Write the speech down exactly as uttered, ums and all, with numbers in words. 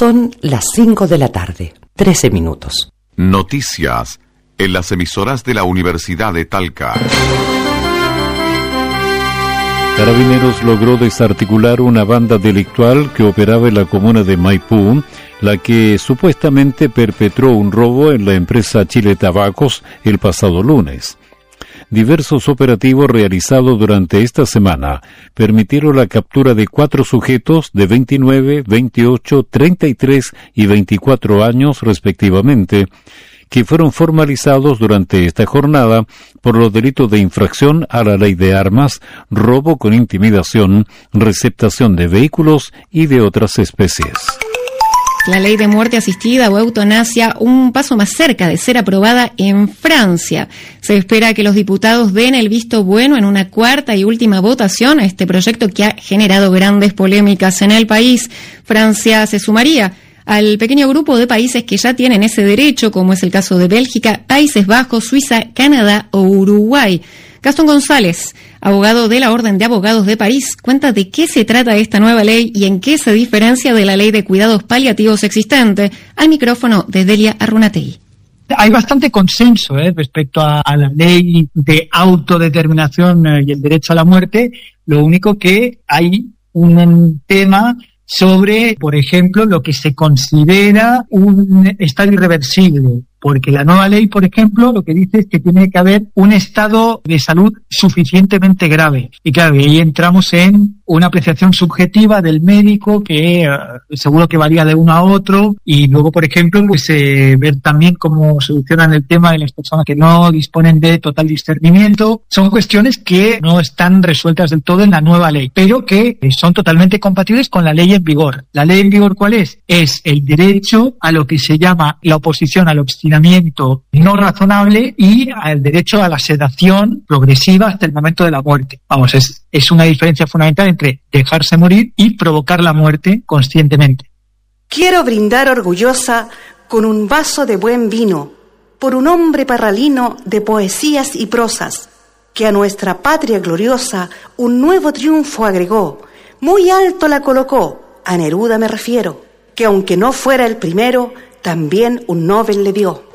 Son las cinco de la tarde, trece minutos. Noticias en las emisoras de la Universidad de Talca. Carabineros logró desarticular una banda delictual que operaba en la comuna de Maipú, la que supuestamente perpetró un robo en la empresa Chile Tabacos el pasado lunes. Diversos operativos realizados durante esta semana permitieron la captura de cuatro sujetos de veintinueve, veintiocho, treinta y tres y veinticuatro años respectivamente, que fueron formalizados durante esta jornada por los delitos de infracción a la ley de armas, robo con intimidación, receptación de vehículos y de otras especies. La ley de muerte asistida o eutanasia, un paso más cerca de ser aprobada en Francia. Se espera que los diputados den el visto bueno en una cuarta y última votación a este proyecto que ha generado grandes polémicas en el país. Francia se sumaría al pequeño grupo de países que ya tienen ese derecho, como es el caso de Bélgica, Países Bajos, Suiza, Canadá o Uruguay. Gastón González, abogado de la Orden de Abogados de París, cuenta de qué se trata esta nueva ley y en qué se diferencia de la ley de cuidados paliativos existente. Al micrófono de Delia Arrunategui. Hay bastante consenso ¿eh? respecto a, a la ley de autodeterminación eh, y el derecho a la muerte. Lo único que hay un tema sobre, por ejemplo, lo que se considera un estado irreversible. Porque la nueva ley, por ejemplo, lo que dice es que tiene que haber un estado de salud suficientemente grave. Y claro, ahí entramos en una apreciación subjetiva del médico que uh, seguro que varía de uno a otro. Y luego, por ejemplo, pues eh, ver también cómo solucionan el tema de las personas que no disponen de total discernimiento. Son cuestiones que no están resueltas del todo en la nueva ley, pero que eh, son totalmente compatibles con la ley en vigor. ¿La ley en vigor cuál es? Es el derecho a lo que se llama la oposición al obstinamiento no razonable y al derecho a la sedación progresiva hasta el momento de la muerte. Vamos, es, es una diferencia fundamental entre dejarse morir y provocar la muerte conscientemente. Quiero brindar orgullosa con un vaso de buen vino por un hombre parralino de poesías y prosas que a nuestra patria gloriosa un nuevo triunfo agregó, muy alto la colocó, a Neruda me refiero, que aunque no fuera el primero, también un Nobel le dio.